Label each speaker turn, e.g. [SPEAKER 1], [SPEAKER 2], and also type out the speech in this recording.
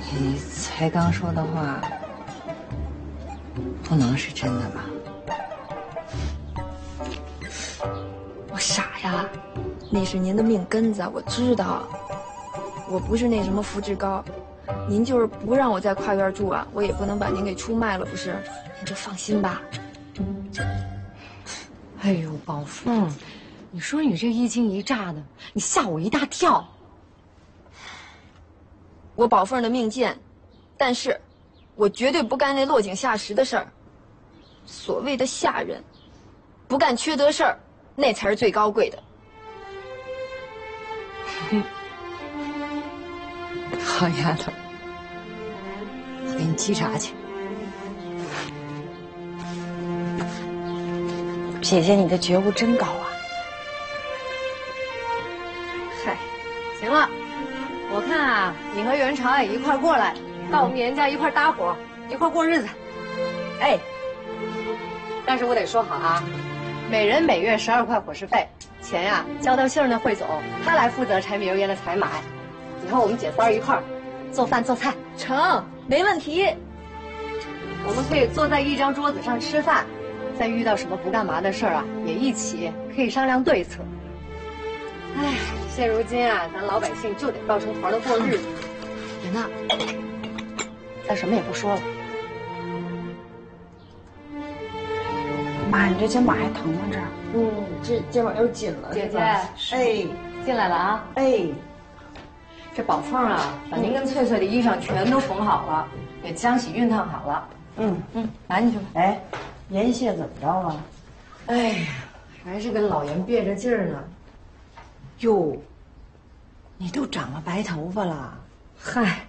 [SPEAKER 1] 你才刚说的话，不能是真的吧？
[SPEAKER 2] 我傻呀，那是您的命根子，我知道。我不是那什么福志高，您就是不让我在跨院住啊，我也不能把您给出卖了，不是？你就放心吧。
[SPEAKER 3] 哎呦，宝凤，你说你这一惊一乍的，你吓我一大跳。
[SPEAKER 2] 我宝凤的命贱，但是，我绝对不干那落井下石的事儿。所谓的下人，不干缺德事儿，那才是最高贵的。
[SPEAKER 1] 好丫头，我给你沏茶去。姐姐，你的觉悟真高啊！
[SPEAKER 3] 嗨，行了，我看啊，你和袁朝也一块过来，到我们严家一块搭伙，一块过日子。哎，但是我得说好啊，每人每月12块伙食费，钱呀交到杏儿那汇总，他来负责柴米油盐的采买。以后我们姐仨一块儿做饭做菜，
[SPEAKER 2] 成，没问题。
[SPEAKER 3] 我们可以坐在一张桌子上吃饭。再遇到什么不干嘛的事儿啊，也一起可以商量对策。哎，现如今啊，咱老百姓就得抱成团的过日子。人呢？咱什么也不说了。
[SPEAKER 4] 妈，你这肩膀还疼吗？
[SPEAKER 2] 这肩膀又紧了。
[SPEAKER 3] 姐姐，
[SPEAKER 4] 哎，
[SPEAKER 3] 进来了啊！
[SPEAKER 4] 哎，
[SPEAKER 3] 这宝凤啊，把您跟翠翠的衣裳全都缝好了，给江喜熨烫好了。拿进去吧。
[SPEAKER 4] 哎，严谢怎么着了？
[SPEAKER 3] 哎呀，还是跟老严憋着劲儿呢。
[SPEAKER 4] 哟，你都长了白头发了？
[SPEAKER 3] 嗨，